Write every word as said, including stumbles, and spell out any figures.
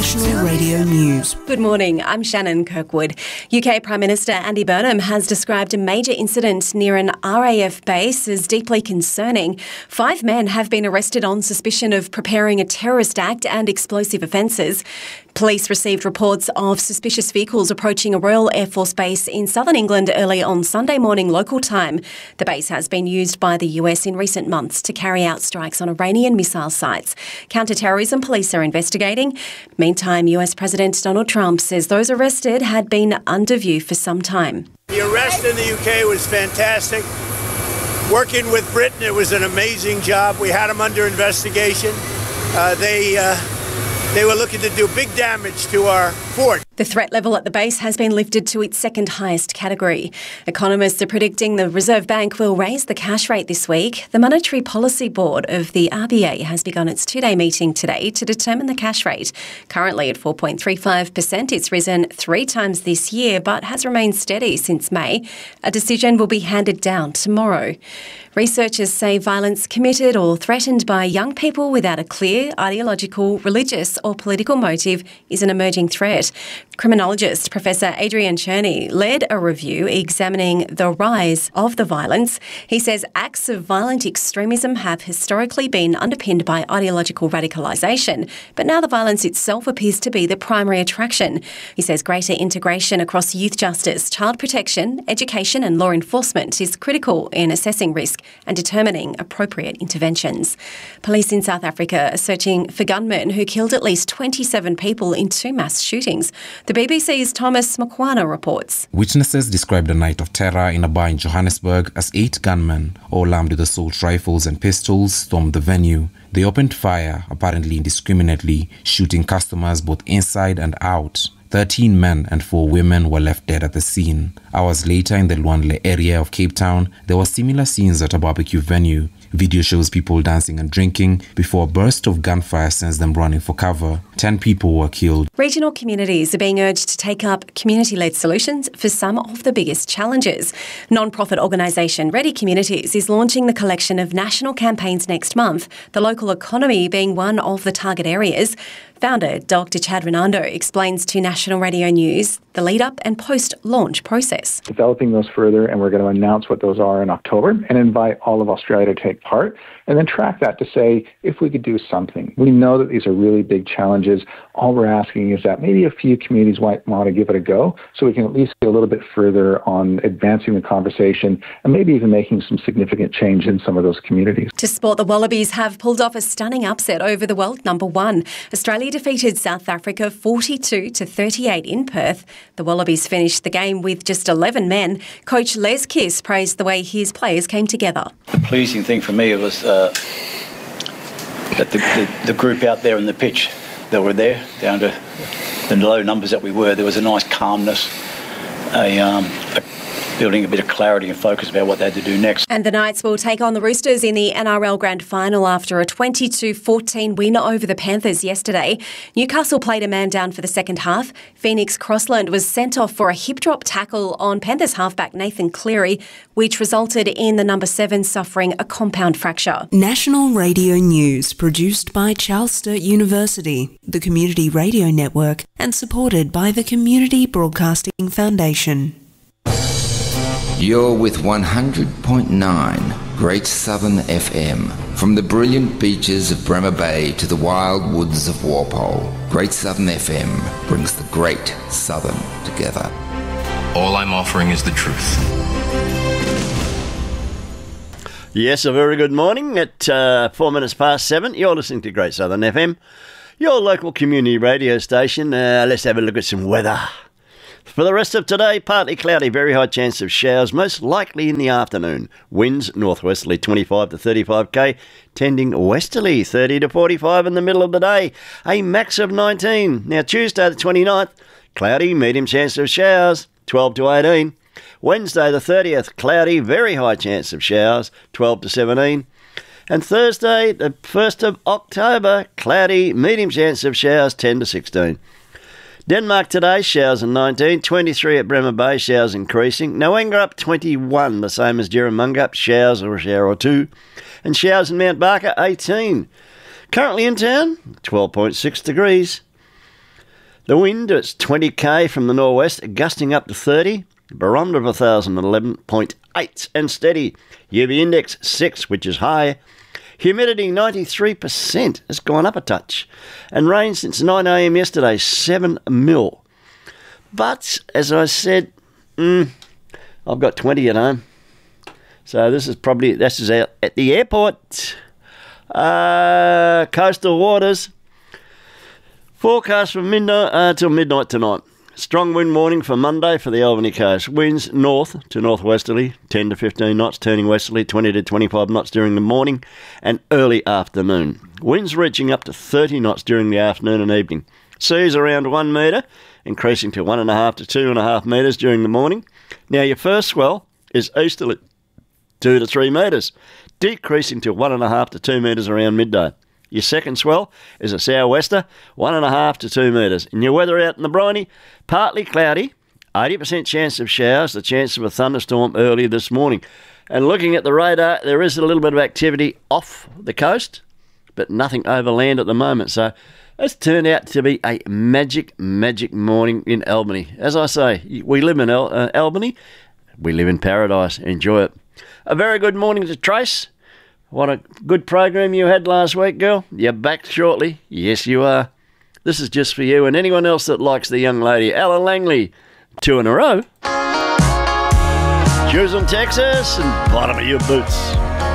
National Radio News. Good morning, I'm Shannon Kirkwood. U K Prime Minister Andy Burnham has described a major incident near an R A F base as deeply concerning. Five men have been arrested on suspicion of preparing a terrorist act and explosive offences. Police received reports of suspicious vehicles approaching a Royal Air Force base in southern England early on Sunday morning local time. The base has been used by the U S in recent months to carry out strikes on Iranian missile sites. Counter-terrorism police are investigating. Meantime, U S President Donald Trump says those arrested had been under view for some time. The arrest in the U K was fantastic. Working with Britain, it was an amazing job. We had them under investigation. Uh, they... Uh They were looking to do big damage to our fort. The threat level at the base has been lifted to its second highest category. Economists are predicting the Reserve Bank will raise the cash rate this week. The Monetary Policy Board of the R B A has begun its two-day meeting today to determine the cash rate. Currently at four point three five percent, it's risen three times this year but has remained steady since May. A decision will be handed down tomorrow. Researchers say violence committed or threatened by young people without a clear ideological, religious or political motive is an emerging threat. Criminologist Professor Adrian Cherney led a review examining the rise of the violence. He says acts of violent extremism have historically been underpinned by ideological radicalisation, but now the violence itself appears to be the primary attraction. He says greater integration across youth justice, child protection, education and law enforcement is critical in assessing risk and determining appropriate interventions. Police in South Africa are searching for gunmen who killed at least twenty-seven people in two mass shootings. The B B C's Thomas Makwana reports. Witnesses described a night of terror in a bar in Johannesburg as eight gunmen, all armed with assault rifles and pistols, stormed the venue. They opened fire, apparently indiscriminately, shooting customers both inside and out. Thirteen men and four women were left dead at the scene. Hours later in the Luandle area of Cape Town, there were similar scenes at a barbecue venue. Video shows people dancing and drinking before a burst of gunfire sends them running for cover. Ten people were killed. Regional communities are being urged to take up community-led solutions for some of the biggest challenges. Non-profit organisation Ready Communities is launching the collection of national campaigns next month, the local economy being one of the target areas. Founder Doctor Chad Renando explains to National Radio News the lead-up and post-launch process. Developing those further, and we're going to announce what those are in October and invite all of Australia to take part, and then track that to say if we could do something. We know that these are really big challenges. All we're asking is that maybe a few communities might want to give it a go, so we can at least get a little bit further on advancing the conversation and maybe even making some significant change in some of those communities. To sport, the Wallabies have pulled off a stunning upset over the world number one. Australia defeated South Africa forty-two to thirty-eight in Perth. The Wallabies finished the game with just eleven men. Coach Les Kiss praised the way his players came together. The pleasing thing for me was uh, that the, the, the group out there in the pitch that were there, down to the low numbers that we were, there was a nice calmness, a, um, a building a bit of clarity and focus about what they had to do next. And the Knights will take on the Roosters in the N R L Grand Final after a twenty-two fourteen win over the Panthers yesterday. Newcastle played a man down for the second half. Phoenix Crossland was sent off for a hip drop tackle on Panthers halfback Nathan Cleary, which resulted in the number seven suffering a compound fracture. National Radio News, produced by Charles Sturt University, the Community Radio Network, and supported by the Community Broadcasting Foundation. You're with one hundred point nine Great Southern F M. From the brilliant beaches of Bremer Bay to the wild woods of Walpole, Great Southern F M brings the Great Southern together. All I'm offering is the truth. Yes, a very good morning at uh, four minutes past seven. You're listening to Great Southern F M, your local community radio station. Uh, let's have a look at some weather. For the rest of today, partly cloudy, very high chance of showers, most likely in the afternoon. Winds northwesterly twenty-five to thirty-five k, tending westerly thirty to forty-five in the middle of the day. A max of nineteen. Now Tuesday the twenty-ninth, cloudy, medium chance of showers, twelve to eighteen. Wednesday the thirtieth, cloudy, very high chance of showers, twelve to seventeen. And Thursday the first of October, cloudy, medium chance of showers, ten to sixteen. Denmark today, showers at nineteen, twenty-three at Bremer Bay, showers increasing. Noenga up twenty-one, the same as Jerramungup, showers or a shower or two. And showers in Mount Barker, eighteen. Currently in town, twelve point six degrees. The wind, it's twenty k from the northwest, gusting up to thirty. Barometer of one thousand eleven point eight and steady. U V index six, which is high. Humidity ninety-three percent. It's gone up a touch. And rain since nine a m yesterday, seven mil. But, as I said, mm, I've got twenty at home. So this is probably, this is out at the airport. Uh, coastal waters. Forecast from midnight uh, till midnight tonight. Strong wind warning for Monday for the Albany coast. Winds north to northwesterly, ten to fifteen knots, turning westerly, twenty to twenty-five knots during the morning and early afternoon. Winds reaching up to thirty knots during the afternoon and evening. Seas around one metre, increasing to one and a half to two and a half metres during the morning. Now your first swell is easterly, two to three metres, decreasing to one and a half to two metres around midday. Your second swell is a sou'wester, one and a half to two metres. And your weather out in the briny, partly cloudy, eighty percent chance of showers, the chance of a thunderstorm early this morning. And looking at the radar, there is a little bit of activity off the coast, but nothing over land at the moment. So it's turned out to be a magic, magic morning in Albany. As I say, we live in Al- uh, Albany, we live in paradise. Enjoy it. A very good morning to Trace. What a good program you had last week, girl. You're back shortly. Yes, you are. This is just for you and anyone else that likes the young lady. Ella Langley, two in a row. Shoes on Texas and bottom of your boots.